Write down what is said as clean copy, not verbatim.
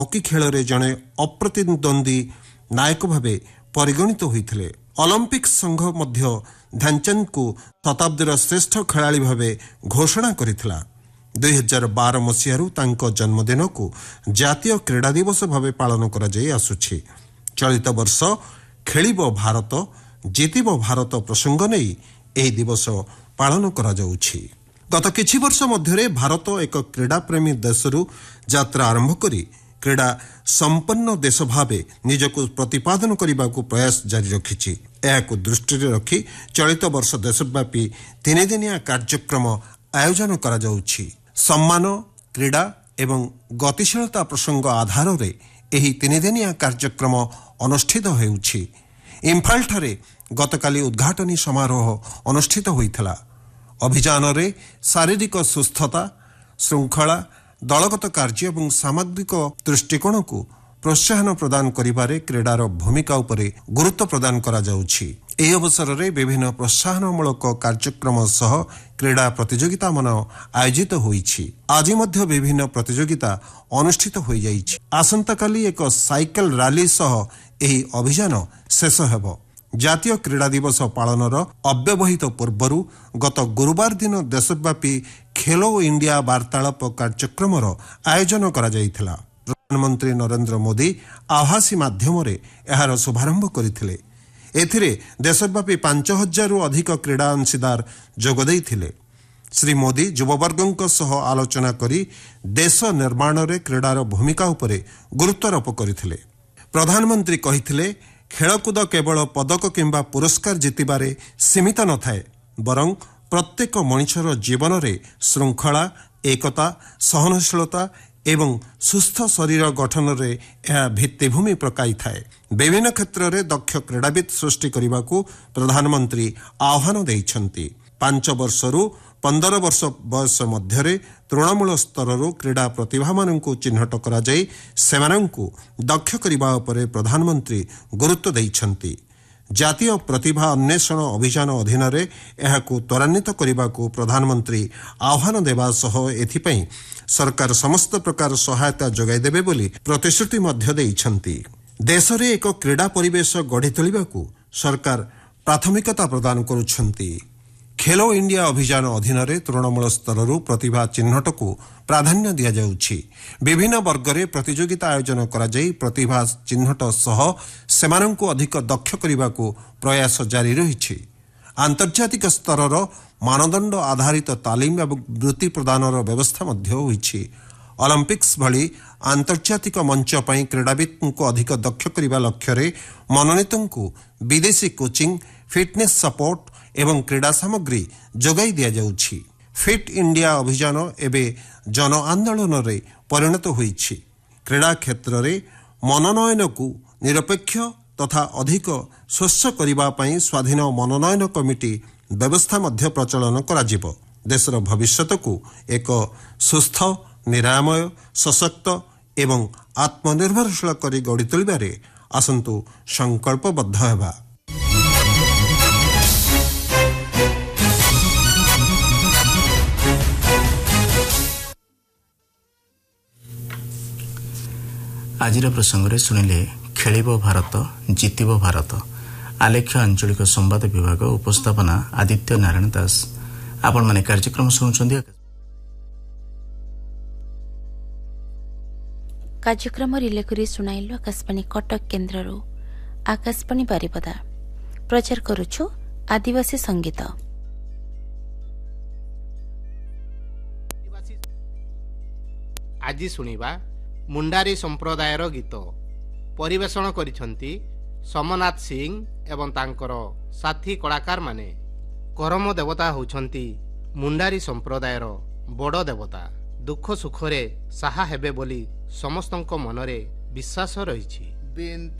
Hockey खेल जड़े अप्रतिद्वंदी नायक भाव परिगणित होते। ओलंपिक संघ ध्यानचंद को शताब्दीर श्रेष्ठ खेलाड़ी भाव घोषणा करथिला। 2012 मसीहारू तांको जन्मदिन को जातीय क्रीड़ा दिवस भाव पालन करा जाई आसुछि। चलित वर्ष खेलिबो भारत जीतिबो भारत प्रसंग नहीं एही दिवस पालन करा जाउछि। गत किछि वर्ष मध्यरे भारत एक क्रीड़ा प्रेमी देशरू यात्रा आरंभ करी क्रीड़ा संपन्न देश भावे निजको प्रतिपादन करने को प्रयास जारी रखिछि। एहाकु दृष्टि रखी चलित वर्ष देशव्यापी 3 दिनिया कार्यक्रम आयोजन करा जाउछि। सम्मान क्रीड़ा एवं गतिशीलता प्रसंग आधार रे एही 3 दिनिया कार्यक्रम अनुष्ठित हेउछि। इम्फाल ठारे गतकाली उद्घाटनी समारोह अनुष्ठित होइथला। अभियान रे शारीरिक सुस्थता, श्रृंखला, दलगत कार्य और सामग्रिक दृष्टिकोण को प्रोत्साहन प्रदान करिबारे क्रीडार भूमिका उपरे गुरुत्व प्रदान करा जाउछि। एही अवसर रे विभिन्न प्रोत्साहनमूलक कार्यक्रम सह क्रीड़ा प्रतियोगिता मन आयोजित होइछि। आज मध्य विभिन्न प्रतियोगिता अनुष्ठित हो जाइछि। आसंताकाली एक साइकेल रैली सह एही अभियान शेष हेबो। जातीय क्रीड़ा दिवस पालनर अव्यवहित पूर्वरु गत गुरुवार दिन देशव्यापी खेलो इंडिया वार्तालाप कार्यक्रम आयोजन करा जाइथिला। प्रधानमंत्री नरेंद्र मोदी आभासी माध्यम रे एहार शुभारंभ करथिले। एथिरे देशव्यापी 5000 रु अधिक क्रीड़ा अंशीदार जोग दैथिले। श्री मोदी युववर्गों सह आलोचना करी देश निर्माण रे क्रीडार भूमिका उपरे गुरुत्वारोप करथिले। प्रधानमंत्री कहिथिले खेलकूद केवल पदक किंबा पुरस्कार जितिबारे सीमित न थाए, बरं प्रत्येक मनुष्यर जीवन रे श्रृंखला, एकता, सहनशीलता एवं सुस्थ शरीर गठन रे यह भित्तिभूमि प्रकाई थाए। विभिन्न क्षेत्र रे दक्ष क्रीड़ाविद सृष्टि करने को प्रधानमंत्री आह्वान देइछंती। 5 वर्षरू 15 वर्ष बयस मध्य तृणमूल स्तर क्रीड़ा प्रतिभा मानू चिन्हट करा जाई सेमानंकु दक्ष करने उपरे प्रधानमंत्री गुरुत्व देइछंती। जातीय प्रतिभा अन्वेषण अभियान अधीन रे एहाकु त्वरान्वित करने को प्रधानमंत्री आह्वान देवा सह एथिपई सरकार समस्त प्रकार सहायता जोगाई देबे बोली प्रतिश्रुति मध्य देइछंती। देश रे एक क्रीड़ा परिवेश गढ़ी तोलिबाकु सरकार प्राथमिकता प्रदान करुछंती। खेलो इंडिया अभियान अधीन रे तृणमूल स्तर प्रतिभा चिन्हट को प्राधान्य दिया जाउछि। विभिन्न वर्ग रे प्रतियोगिता आयोजन करा जाई प्रतिभा चिन्हट सह सेमानंकु अधिक दक्ष करने को प्रयास जारी रहिछि। आंतर्जातिक स्तर मानदंड आधारित तालीम एवं वृत्ति प्रदानर व्यवस्था मध्य होइछि। ओलंपिक्स भली आंतर्जातिक मंच पई क्रीड़ाविद को अधिक दक्ष करने लक्ष्य रे मनोनीतंकु विदेशी कोचिंग, फिटनेस सपोर्ट एवं क्रीड़ा सामग्री जोगाई दिया जाउछि। फिट इंडिया अभियान एबे जन आंदोलन रे परिणत होइछि। क्रीड़ा क्षेत्र रे मनोनयन को निरपेक्ष तथा अधिक स्वच्छ करबा पई स्वाधीन मनोनयन कमिटी व्यवस्था मध्य प्रचलन करा जिवो। देशर भविष्यत को एक सुस्थ, निरामय, सशक्त एवं आत्मनिर्भरशील करी गढ़ी तोलिबारे आसंतु संकल्पबद्ध हेबा। आजिर प्रसंग शुणिले खेलिबो भारत जीतिबो भारत। आलेख्य आंचलिक संवाद विभाग उपस्थापना आदित्य नारायण दास। आपण माने कार्यक्रम सुनुछंदी। कार्यक्रम रिले करी सुनाइलो आकाशवाणी कटक केन्द्ररू। आकाशवाणी बारिपदा प्रचार करूछु आदिवासी संगीत। आज सुनिबा मुंडारी संप्रदायर गीत परिवेषण करिछंती सोमनाथ सिंह एवं तांकर साथी कलाकार माने। करम देवता होउछंती मुंडारी संप्रदायर बड़ देवता। दुख सुखरे साहा हेबे बोली समस्तଙ୍କ मनरे विश्वास रहिछि।